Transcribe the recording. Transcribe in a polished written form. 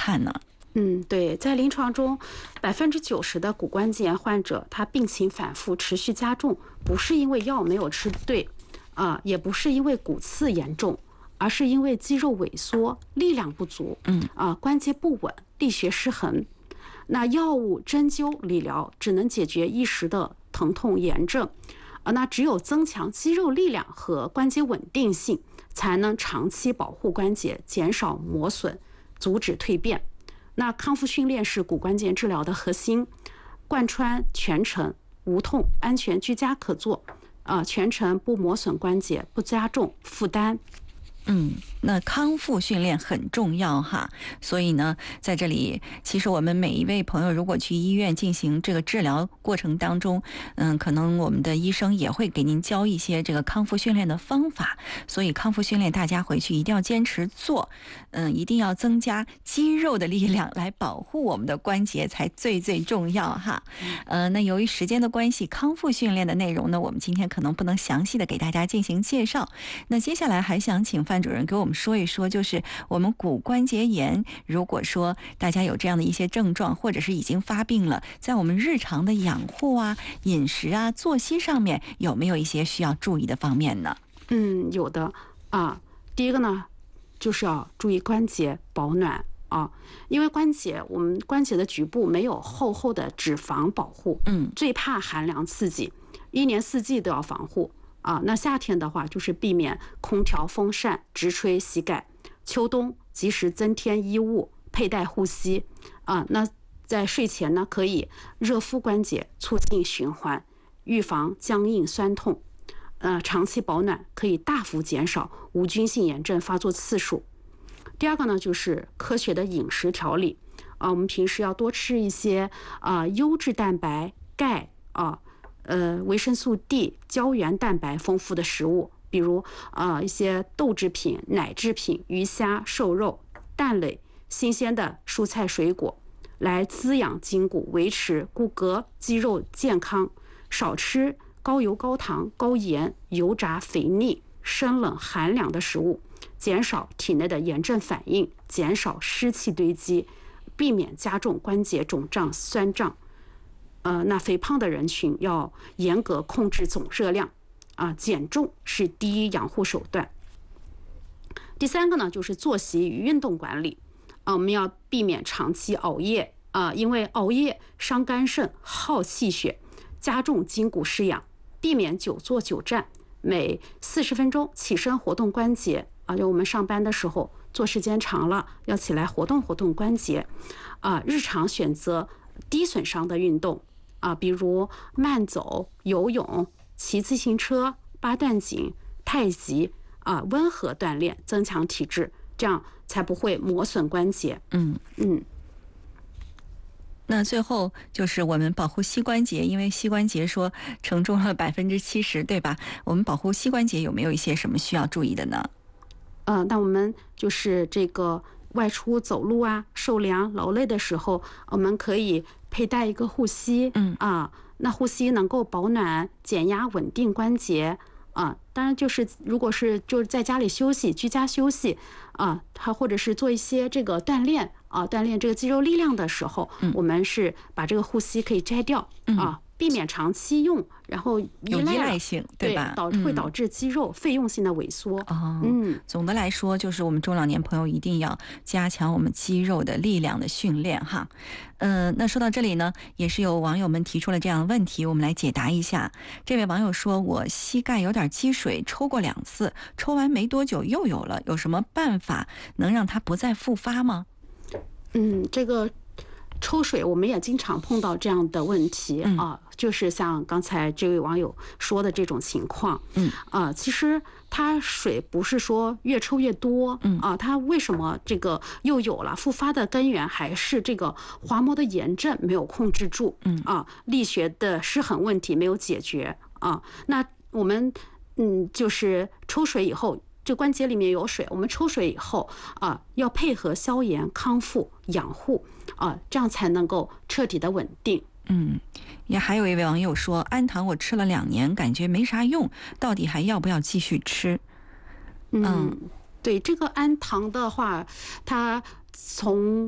看呢？ 对，在临床中，90%的骨关节炎患者他病情反复持续加重，不是因为药没有吃对，也不是因为骨刺严重，而是因为肌肉萎缩、力量不足，关节不稳、力学失衡。那药物针灸理疗只能解决一时的疼痛炎症，那只有增强肌肉力量和关节稳定性，才能长期保护关节，减少磨损，阻止蜕变。那康复训练是骨关节治疗的核心，贯穿全程，无痛、安全、居家可做，全程不磨损关节，不加重负担。 那康复训练很重要哈，所以呢，在这里，其实我们每一位朋友如果去医院进行这个治疗过程当中，可能我们的医生也会给您教一些这个康复训练的方法，所以康复训练大家回去一定要坚持做，一定要增加肌肉的力量来保护我们的关节才最重要哈。那由于时间的关系，康复训练的内容呢，我们今天可能不能详细的给大家进行介绍。那接下来还想请范主任给我们说一说，就是我们骨关节炎，如果说大家有这样的一些症状，或者是已经发病了，在我们日常的养护啊、饮食啊、作息上面，有没有一些需要注意的方面呢？ 有的第一个呢，就是要注意关节保暖因为我们关节的局部没有厚厚的脂肪保护，最怕寒凉刺激，一年四季都要防护。那夏天的话就是避免空调、风扇直吹膝盖，秋冬及时增添衣物，佩戴护膝那在睡前呢，可以热敷关节，促进循环，预防僵硬酸痛。长期保暖可以大幅减少无菌性炎症发作次数。第二个呢，就是科学的饮食调理我们平时要多吃一些优质蛋白、钙维生素 D、胶原蛋白丰富的食物，比如一些豆制品、奶制品、鱼虾、瘦肉、蛋类、新鲜的蔬菜水果，来滋养筋骨，维持骨骼肌肉健康。少吃高油、高糖、高盐、油炸、肥腻、生冷、寒凉的食物，减少体内的炎症反应，减少湿气堆积，避免加重关节肿胀、酸胀。那肥胖的人群要严格控制总热量减重是第一养护手段。第三个呢，就是作息与运动管理我们要避免长期熬夜因为熬夜伤肝肾、耗气血，加重筋骨失养，避免久坐久站，每40分钟起身活动关节就我们上班的时候坐时间长了，要起来活动活动关节日常选择低损伤的运动比如慢走、游泳、骑自行车、八段锦、太极温和锻炼，增强体质，这样才不会磨损关节。 那最后就是我们保护膝关节，因为膝关节说承重了70%，对吧？我们保护膝关节有没有一些什么需要注意的呢？ 那我们就是这个外出走路受凉劳累的时候，我们可以佩戴一个护膝那护膝能够保暖、减压、稳定关节当然就是如果是就是在家里休息、居家休息它或者是做一些这个锻炼锻炼这个肌肉力量的时候，我们是把这个护膝可以摘掉避免长期用，然后有依赖性，对吧？ 会导致肌肉费用性的萎缩。 总的来说，就是我们中老年朋友一定要加强我们肌肉的力量的训练哈。那说到这里呢，也是有网友们提出了这样的问题，我们来解答一下。这位网友说，我膝盖有点积水，抽过2次，抽完没多久又有了，有什么办法能让它不再复发吗？ 这个抽水我们也经常碰到这样的问题就是像刚才这位网友说的这种情况其实它水不是说越抽越多它为什么这个又有了复发的根源还是这个滑膜的炎症没有控制住力学的失衡问题没有解决那我们就是抽水以后，这关节里面有水，我们抽水以后要配合消炎、康复、养护这样才能够彻底的稳定。 也还有一位网友说，氨糖我吃了2年，感觉没啥用，到底还要不要继续吃？ 对，这个氨糖的话，它从